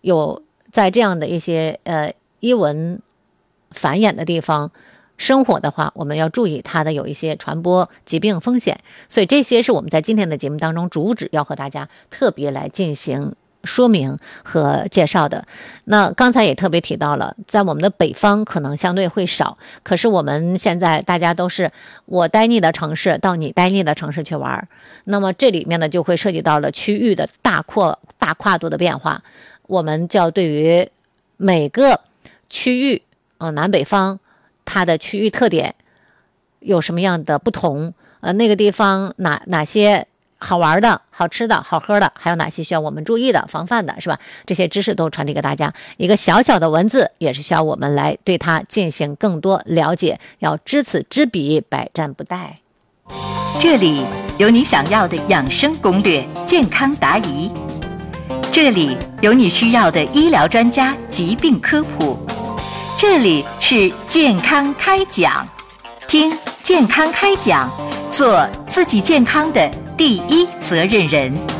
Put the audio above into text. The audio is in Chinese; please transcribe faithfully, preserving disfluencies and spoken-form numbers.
有在这样的一些呃伊蚊繁衍的地方生活的话，我们要注意它的有一些传播疾病风险。所以这些是我们在今天的节目当中主旨要和大家特别来进行说明和介绍的。那刚才也特别提到了，在我们的北方可能相对会少，可是我们现在大家都是我待腻的城市到你待腻的城市去玩，那么这里面呢就会涉及到了区域的大扩大跨度的变化。我们就要对于每个区域呃南北方它的区域特点有什么样的不同，呃那个地方哪哪些好玩的、好吃的、好喝的，还有哪些需要我们注意的、防范的，是吧？这些知识都传递给大家。一个小小的文字也是需要我们来对它进行更多了解，要知此知彼，百战不殆。 这里有你想要的养生攻略、健康答疑，这里有你需要的医疗专家疾病科普，这里是健康开讲，听健康开讲，做自己健康的第一责任人。